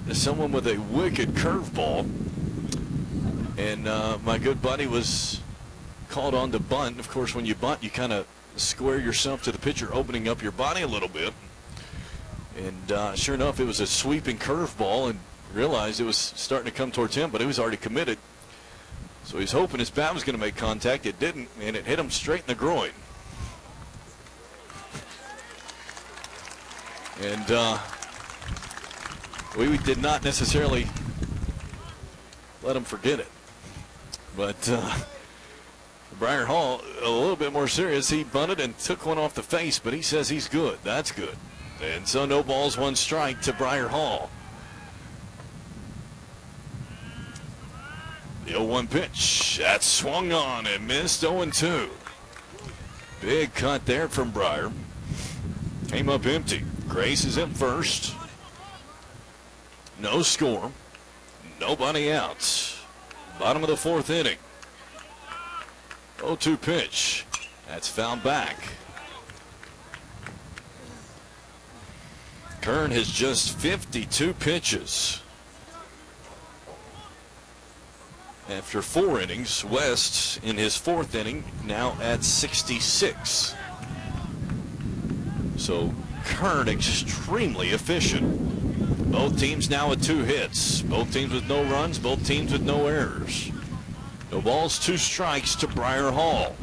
someone with a wicked curveball. And my good buddy was called on to bunt. Of course, when you bunt, you kind of square yourself to the pitcher, opening up your body a little bit. And sure enough, it was a sweeping curveball, and realized it was starting to come towards him, but he was already committed. So he's hoping his bat was going to make contact. It didn't, and it hit him straight in the groin. And we did not necessarily let him forget it. But Briar Hall, a little bit more serious. He bunted and took one off the face, but he says he's good. That's good. And so no balls, one strike to Briar Hall. The 0-1 pitch. That swung on and missed. 0-2. Big cut there from Briar. Came up empty. Grace is in first. No score. Nobody out. Bottom of the fourth inning. 0-2 pitch. That's fouled back. Kern has just 52 pitches. After 4 innings, West in his 4th inning now at 66. So Kern extremely efficient. Both teams now with 2 hits. Both teams with no runs. Both teams with no errors. No balls, 2 strikes to Briar Hall.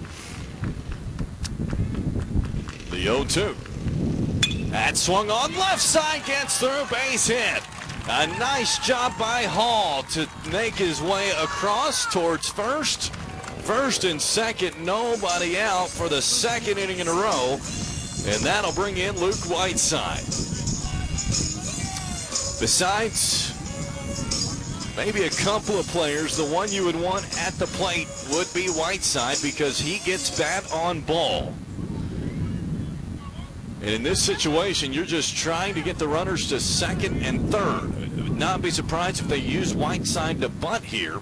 The 0-2. That swung on left side, gets through, base hit. A nice job by Hall to make his way across towards first. First and second, nobody out for the 2nd inning in a row. And that'll bring in Luke Whiteside. Besides maybe a couple of players, the one you would want at the plate would be Whiteside, because he gets bat on ball. And in this situation, you're just trying to get the runners to 2nd and 3rd. I would not be surprised if they use Whiteside to bunt here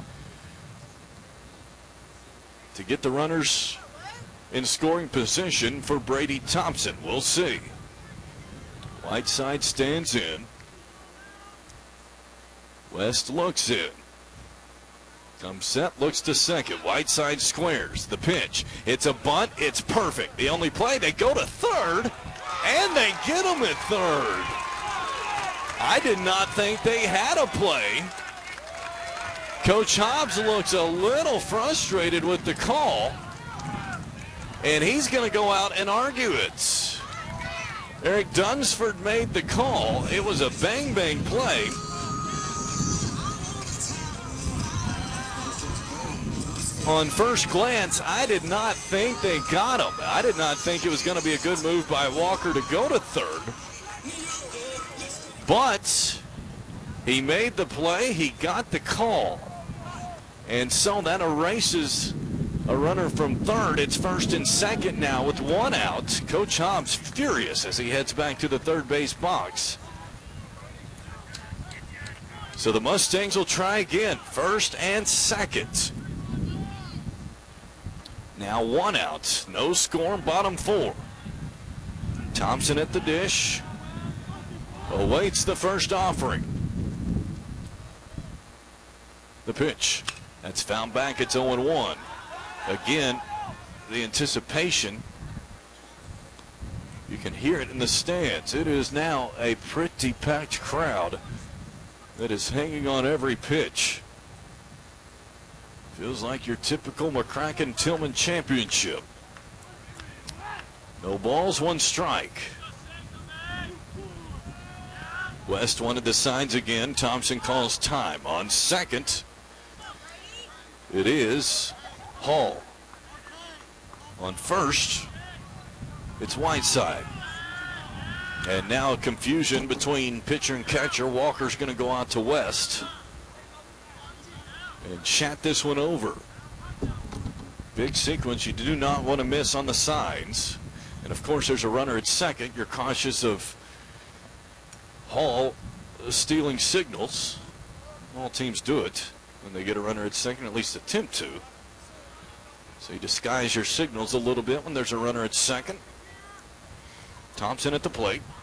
to get the runners in scoring position for Brady Thompson. We'll see. Whiteside stands in. West looks in. Comes set, looks to second. Whiteside squares the pitch. It's a bunt. It's perfect. The only play, they go to 3rd, and they get him at 3rd. I did not think they had a play. Coach Hobbs looks a little frustrated with the call, and he's going to go out and argue it. Eric Dunsford made the call. It was a bang-bang play. On first glance, I did not think they got him. I did not think it was going to be a good move by Walker to go to 3rd. But he made the play. He got the call. And so that erases a runner from 3rd. It's 1st and 2nd now with 1 out. Coach Hobbs furious as he heads back to the 3rd base box. So the Mustangs will try again. 1st and 2nd. Now 1 out. No score, bottom 4. Thompson at the dish. Awaits the first offering. The pitch. That's found back. It's 0-1. Again, the anticipation. You can hear it in the stands. It is now a pretty packed crowd that is hanging on every pitch. Feels like your typical McCracken-Tillman championship. No balls, 1 strike. West wanted the signs again. Thompson calls time. On second, it is Hall. On first, it's Whiteside. And now confusion between pitcher and catcher. Walker's going to go out to West and chat this one over. Big sequence you do not want to miss on the signs. And of course there's a runner at second. You're cautious of Hall stealing signals. All teams do it when they get a runner at second, at least attempt to. So you disguise your signals a little bit when there's a runner at second. Thompson at the plate.